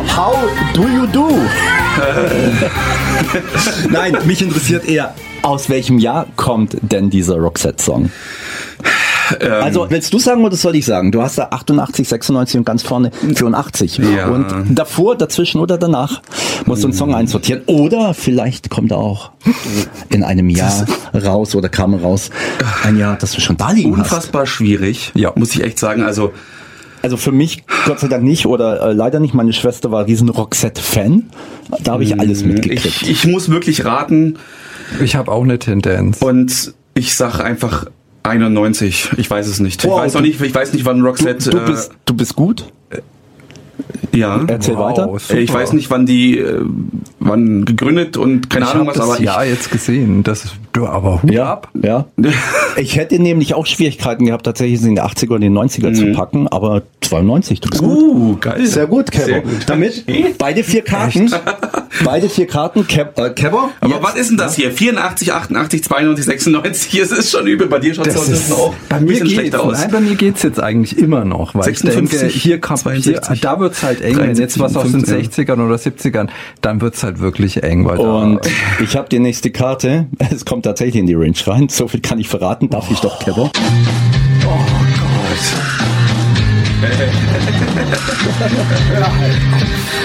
How do you do? Nein, mich interessiert eher, aus welchem Jahr kommt denn dieser Roxette-Song? Also, willst du sagen oder soll ich sagen? Du hast da 88, 96 und ganz vorne 84. Ja. Und davor, dazwischen oder danach musst du einen Song einsortieren. Oder vielleicht kommt er auch in einem Jahr raus oder kam raus. Ein Jahr, das du schon da liegen hast. Unfassbar schwierig, muss ich echt sagen. Also für mich Gott sei Dank nicht oder leider nicht. Meine Schwester war riesen Roxette-Fan. Da habe ich alles mitgekriegt. Ich muss wirklich raten. Ich habe auch eine Tendenz. Und ich sage einfach 91. Ich weiß es nicht. Wow, ich weiß nicht, wann Roxette... Du bist gut? Ja. Erzähl weiter. Super. Ich weiß nicht, wann gegründet und keine Ahnung was, aber ja jetzt gesehen. Aber Hut ab. Ja. Ich hätte nämlich auch Schwierigkeiten gehabt, tatsächlich in die 80er und die 90er zu packen, aber 92, du bist gut. Geil. Sehr gut, Kevin. Sehr gut. Damit beide 4 Karten. Kevin. Aber was ist denn das hier? 84, 88, 92, 96. Es ist schon übel. Bei dir schaut es auch bei ein mir bisschen schlechter aus. Nein, bei mir geht's jetzt eigentlich immer noch, weil 56, ich denke, da wird's halt eng. Wenn jetzt was aus den 60ern oder 70ern, dann wird's halt wirklich eng. Weil und ich habe die nächste Karte. Es kommt tatsächlich in die Range rein. So viel kann ich verraten. Darf ich doch, Kevin? Oh Gott.